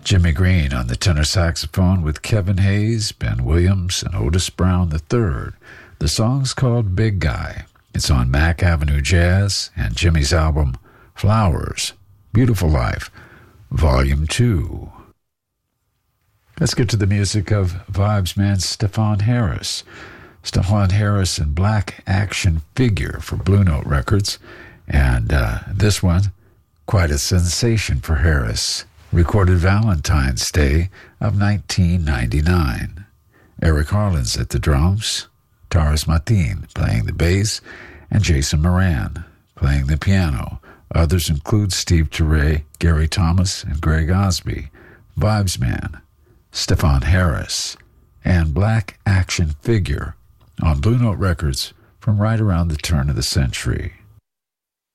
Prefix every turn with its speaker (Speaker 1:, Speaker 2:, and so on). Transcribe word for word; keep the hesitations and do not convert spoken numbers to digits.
Speaker 1: Jimmy Green on the tenor saxophone with Kevin Hayes, Ben Williams, and Otis Brown the third. The song's called Big Guy. It's on Mack Avenue Jazz and Jimmy's album Flowers, Beautiful Life, Volume two. Let's get to the music of Vibes man Stefon Harris. Stefon Harris and Black Action Figure for Blue Note Records. And uh, this one, quite a sensation for Harris. Recorded Valentine's Day of nineteen ninety-nine. Eric Harlan's at the drums, Taras Matin playing the bass, and Jason Moran playing the piano. Others include Steve Turre, Gary Thomas, and Greg Osby. Vibes man Stefon Harris, and Black Action Figure on Blue Note Records from right around the turn of the century.